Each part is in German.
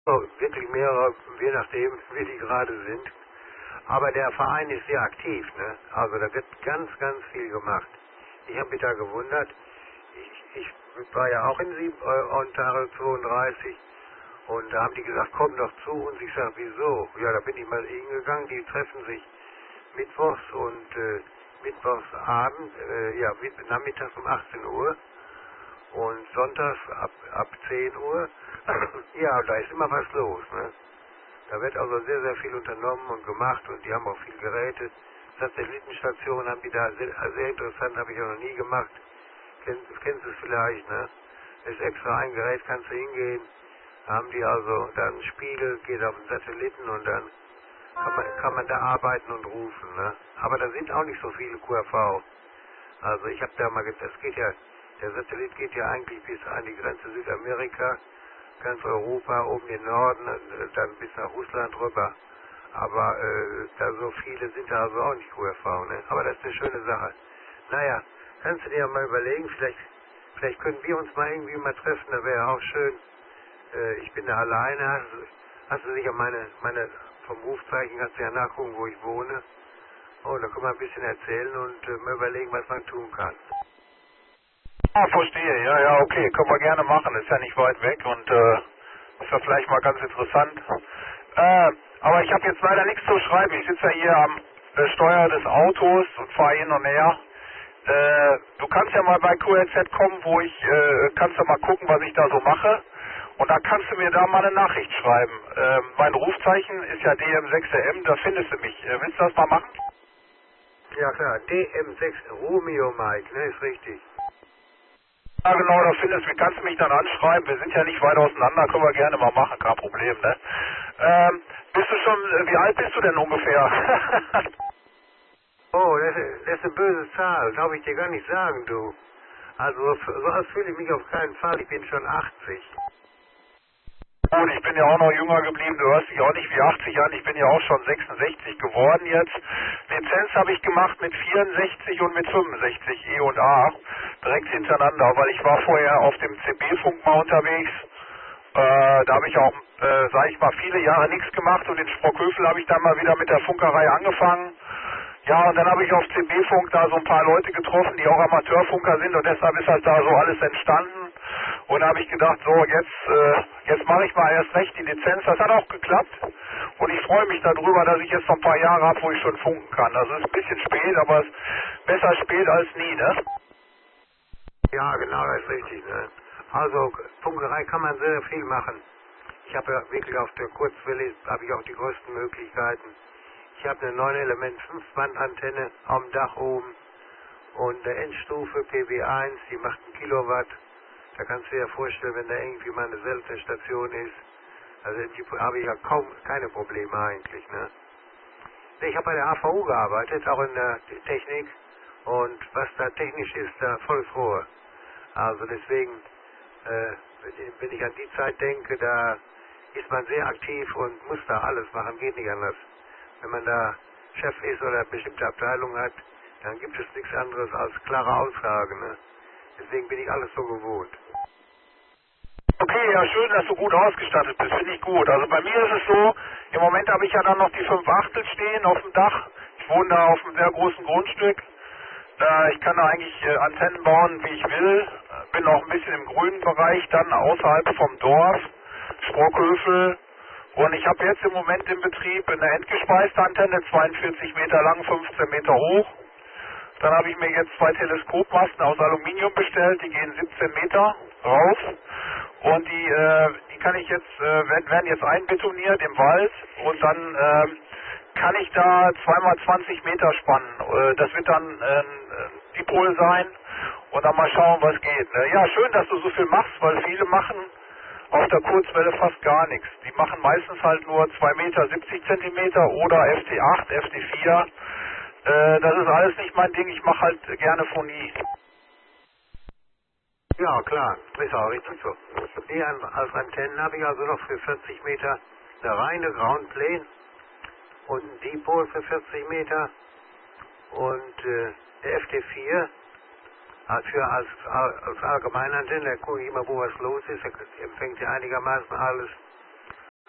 Oh, wirklich mehrere, je nachdem, wie die gerade sind. Aber der Verein ist sehr aktiv, ne? Also da wird ganz, ganz viel gemacht. Ich habe mich da gewundert. Ich war ja auch in Ontario 32 und da haben die gesagt, komm doch zu uns. Ich sage, wieso? Ja, da bin ich mal hingegangen. Die treffen sich mittwochs und mittwochsabend, ja, nachmittags um 18 Uhr und sonntags ab 10 Uhr. Ja, da ist immer was los, ne? Da wird also sehr, sehr viel unternommen und gemacht und die haben auch viel Geräte. Satellitenstationen haben die da sehr interessant, habe ich auch noch nie gemacht. Kennst du es vielleicht, ne? Ist extra ein Gerät, kannst du hingehen. Da haben die also dann einen Spiegel, geht auf den Satelliten und dann kann man da arbeiten und rufen, ne? Aber da sind auch nicht so viele QRV. Also ich habe da mal, das geht ja, der Satellit geht ja eigentlich bis an die Grenze Südamerika, ganz Europa, oben den Norden, dann bis nach Russland rüber. Aber da so viele sind da also auch nicht QRV, ne? Aber das ist eine schöne Sache. Naja, kannst du dir ja mal überlegen, vielleicht können wir uns mal irgendwie mal treffen, das wäre ja auch schön. Ich bin da alleine, hast du sicher meine vom Rufzeichen, kannst du ja nachgucken, wo ich wohne. Oh, da können wir ein bisschen erzählen und mal überlegen, was man tun kann. Ah, verstehe. Ja, ja, okay. Können wir gerne machen. Ist ja nicht weit weg und ist ja vielleicht mal ganz interessant. Aber ich habe jetzt leider nichts zu schreiben. Ich sitze ja hier am Steuer des Autos und fahre hin und her. Du kannst ja mal bei QRZ kommen, kannst du mal gucken, was ich da so mache. Und da kannst du mir da mal eine Nachricht schreiben. Mein Rufzeichen ist ja DM6M, da findest du mich. Willst du das mal machen? Ja klar, DM6 Romeo Mike, ne, ist richtig. Ja genau, da findest du mich, kannst du mich dann anschreiben. Wir sind ja nicht weit auseinander, können wir gerne mal machen, kein Problem, ne? Bist du schon, wie alt bist du denn ungefähr? Oh, das ist eine böse Zahl, darf ich dir gar nicht sagen, du. Also so fühle ich mich auf keinen Fall, ich bin schon 80. Gut, ich bin ja auch noch jünger geblieben, du hörst dich auch nicht wie 80 an, ich bin ja auch schon 66 geworden jetzt. Lizenz habe ich gemacht mit 64 und mit 65 E und A, direkt hintereinander, weil ich war vorher auf dem CB-Funk mal unterwegs. Da habe ich auch, sag ich mal, viele Jahre nichts gemacht und in Sprockhövel habe ich dann mal wieder mit der Funkerei angefangen. Ja, und dann habe ich auf CB-Funk da so ein paar Leute getroffen, die auch Amateurfunker sind und deshalb ist halt da so alles entstanden. Und da habe ich gedacht, so, jetzt mache ich mal erst recht die Lizenz. Das hat auch geklappt und ich freue mich darüber, dass ich jetzt noch ein paar Jahre habe, wo ich schon funken kann. Also es ist ein bisschen spät, aber es ist besser spät als nie, ne? Ja, genau, das ist richtig, ne? Also, Funkerei kann man sehr viel machen. Ich habe ja wirklich auf der Kurzwelle, habe ich auch die größten Möglichkeiten. Ich habe eine 9 Element 5-Band-Antenne am Dach oben und eine Endstufe PB1, die macht 1 Kilowatt. Da kannst du dir vorstellen, wenn da irgendwie mal eine seltene Station ist, also die habe ich ja kaum keine Probleme eigentlich, ne? Ich habe bei der AVU gearbeitet, auch in der Technik und was da technisch ist, da volles Rohr. Also deswegen, wenn ich an die Zeit denke, da ist man sehr aktiv und muss da alles machen, geht nicht anders. Wenn man da Chef ist oder eine bestimmte Abteilung hat, dann gibt es nichts anderes als klare Aussagen, ne? Deswegen bin ich alles so gewohnt. Okay, ja schön, dass du gut ausgestattet bist, finde ich gut. Also bei mir ist es so, im Moment habe ich ja dann noch die 5 Achtel stehen auf dem Dach. Ich wohne da auf einem sehr großen Grundstück. Ich kann da eigentlich Antennen bauen, wie ich will. Bin auch ein bisschen im grünen Bereich, dann außerhalb vom Dorf, Sprockhövel. Und ich habe jetzt im Moment im Betrieb eine endgespeiste Antenne, 42 Meter lang, 15 Meter hoch. Dann habe ich mir jetzt 2 Teleskopmasten aus Aluminium bestellt, die gehen 17 Meter rauf. Und die kann ich jetzt, werden jetzt einbetoniert im Wald und dann kann ich da 2x20 Meter spannen. Das wird dann Dipol sein und dann mal schauen, was geht. Ja, schön, dass du so viel machst, weil viele machen auf der Kurzwelle fast gar nichts. Die machen meistens halt nur 2 Meter 70 Zentimeter oder FT8, FT4. Das ist alles nicht mein Ding, ich mache halt gerne Phonie. Ja, klar, ist auch richtig so. Hier als Antennen habe ich also noch für 40 Meter eine reine Groundplane und ein Dipol für 40 Meter und der FT4 als Allgemeinantenne, da gucke ich immer, wo was los ist, da empfängt ja einigermaßen alles.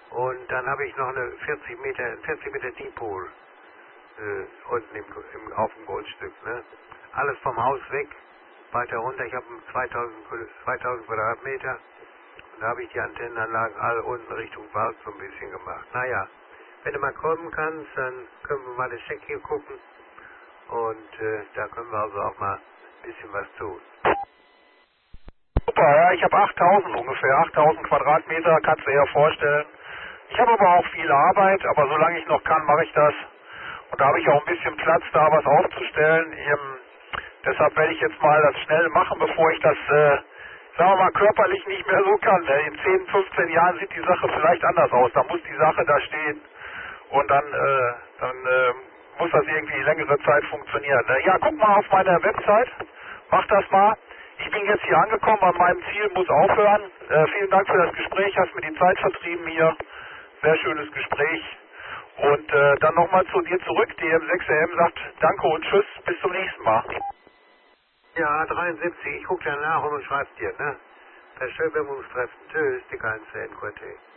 dann habe ich noch eine 40 Meter Dipol unten auf dem Grundstück. Ne? Alles vom Haus weg, weiter runter. Ich habe 2000 Quadratmeter. Und da habe ich die Antennenanlagen alle unten Richtung Wald so ein bisschen gemacht. Naja, wenn du mal kommen kannst, dann können wir mal das Scheck hier gucken. Und da können wir also auch mal ein bisschen was tun. Super, ja, ich habe 8000 ungefähr, 8000 Quadratmeter, kannst du dir ja vorstellen. Ich habe aber auch viel Arbeit, aber solange ich noch kann, mache ich das. Und da habe ich auch ein bisschen Platz, da was aufzustellen. Deshalb werde ich jetzt mal das schnell machen, bevor ich das, sagen wir mal, körperlich nicht mehr so kann. In 10, 15 Jahren sieht die Sache vielleicht anders aus. Da muss die Sache da stehen und dann muss das irgendwie längere Zeit funktionieren. Ja, guck mal auf meiner Website, mach das mal. Ich bin jetzt hier angekommen, an meinem Ziel, muss aufhören. Vielen Dank für das Gespräch, hast mir die Zeit vertrieben hier. Sehr schönes Gespräch. Und dann nochmal zu dir zurück. DM6AM sagt Danke und Tschüss, bis zum nächsten Mal. Ja, 73, ich gucke danach und schreibe dir, ne? Verschöberungstreffen, tschüss, die ganze NQT.